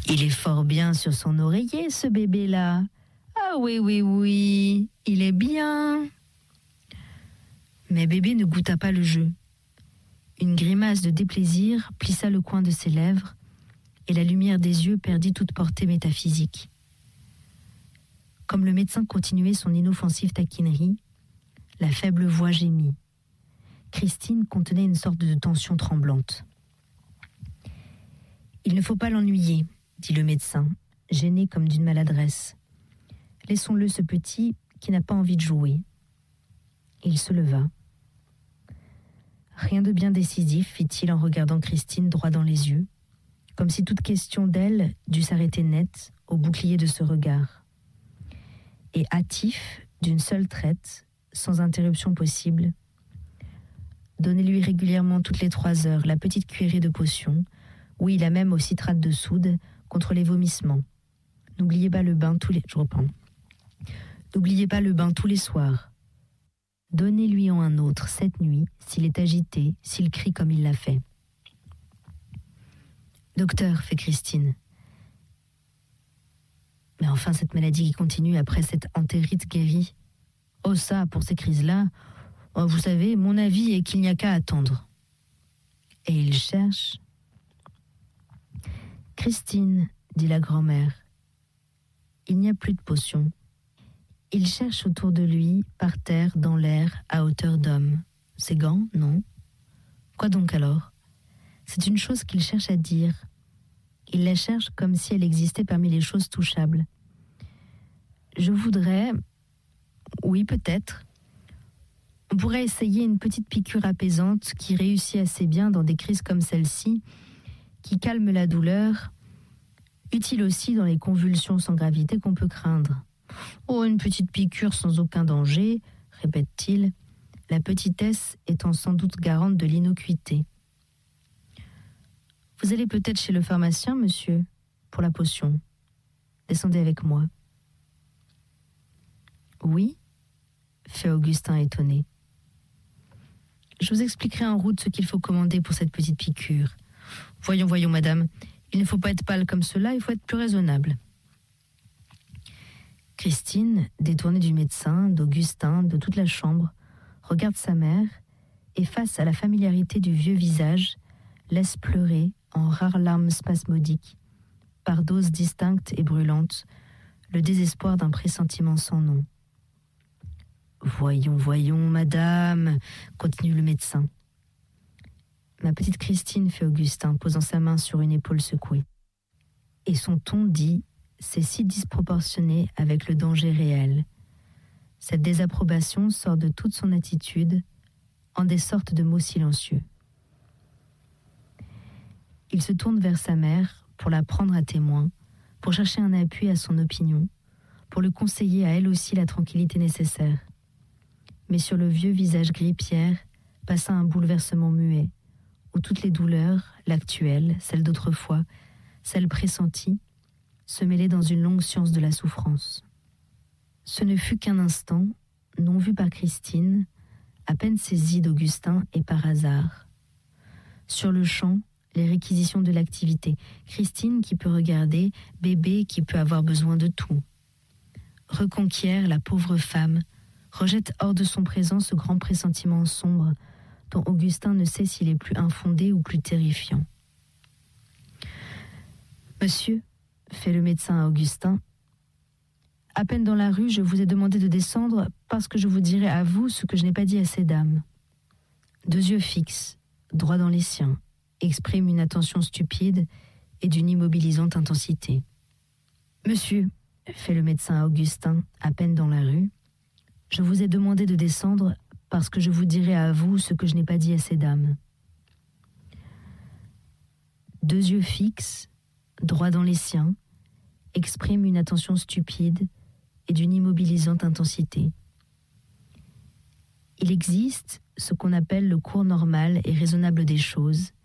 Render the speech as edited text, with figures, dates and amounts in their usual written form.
Il est fort bien sur son oreiller, ce bébé-là. Ah oui, oui, oui, il est bien. » Mais bébé ne goûta pas le jeu. Une grimace de déplaisir plissa le coin de ses lèvres et la lumière des yeux perdit toute portée métaphysique. Comme le médecin continuait son inoffensive taquinerie, la faible voix gémit. Christine contenait une sorte de tension tremblante. « Il ne faut pas l'ennuyer, » dit le médecin, gêné comme d'une maladresse. « Laissons-le, ce petit qui n'a pas envie de jouer. » Il se leva. « Rien de bien décisif, fit-il en regardant Christine droit dans les yeux, comme si toute question d'elle dût s'arrêter net au bouclier de ce regard. Et hâtif, d'une seule traite, sans interruption possible, donnez-lui régulièrement toutes les 3 heures la petite cuillerée de potion, oui, la même au citrate de soude, contre les vomissements. N'oubliez pas le bain tous les... Je reprends. N'oubliez pas le bain tous les soirs. Donnez-lui en un autre cette nuit, s'il est agité, s'il crie comme il l'a fait. « Docteur, fait Christine. Mais enfin, cette maladie qui continue après cette entérite guérie. Oh ça, pour ces crises-là, oh, vous savez, mon avis est qu'il n'y a qu'à attendre. » Et il cherche. « Christine, dit la grand-mère, il n'y a plus de potion. » Il cherche autour de lui, par terre, dans l'air, à hauteur d'homme. Ses gants, non? Quoi donc alors? C'est une chose qu'il cherche à dire. Il la cherche comme si elle existait parmi les choses touchables. Je voudrais... Oui, peut-être. On pourrait essayer une petite piqûre apaisante qui réussit assez bien dans des crises comme celle-ci, qui calme la douleur, utile aussi dans les convulsions sans gravité qu'on peut craindre. Oh, une petite piqûre sans aucun danger, répète-t-il, la petitesse étant sans doute garante de l'innocuité. Vous allez peut-être chez le pharmacien, monsieur, pour la potion. Descendez avec moi. Oui, fait Augustin étonné. Je vous expliquerai en route ce qu'il faut commander pour cette petite piqûre. Voyons, madame, il ne faut pas être pâle comme cela, il faut être plus raisonnable. Christine, détournée du médecin, d'Augustin, de toute la chambre, regarde sa mère et, face à la familiarité du vieux visage, laisse pleurer, en rares larmes spasmodiques, par doses distinctes et brûlantes, le désespoir d'un pressentiment sans nom. « Voyons, madame, continue le médecin. »« Ma petite Christine, fait Augustin, posant sa main sur une épaule secouée. Et son ton dit, c'est si disproportionné avec le danger réel. Cette désapprobation sort de toute son attitude, en des sortes de mots silencieux. Il se tourne vers sa mère pour la prendre à témoin, pour chercher un appui à son opinion, pour lui conseiller à elle aussi la tranquillité nécessaire. Mais sur le vieux visage gris-pierre passa un bouleversement muet, où toutes les douleurs, l'actuelle, celle d'autrefois, celle pressentie, se mêlaient dans une longue science de la souffrance. Ce ne fut qu'un instant, non vu par Christine, à peine saisi d'Augustin et par hasard. Sur le champ, les réquisitions de l'activité. Christine qui peut regarder, bébé qui peut avoir besoin de tout. Reconquiert la pauvre femme, rejette hors de son présent ce grand pressentiment sombre dont Augustin ne sait s'il est plus infondé ou plus terrifiant. « Monsieur, fait le médecin à Augustin, à peine dans la rue, je vous ai demandé de descendre parce que je vous dirai à vous ce que je n'ai pas dit à ces dames. » Deux yeux fixes, droits dans les siens, expriment une attention stupide et d'une immobilisante intensité. « Monsieur, fait le médecin à Augustin, à peine dans la rue, je vous ai demandé de descendre parce que je vous dirai à vous ce que je n'ai pas dit à ces dames. » Deux yeux fixes, droits dans les siens, expriment une attention stupide et d'une immobilisante intensité. Il existe ce qu'on appelle le cours normal et raisonnable des choses,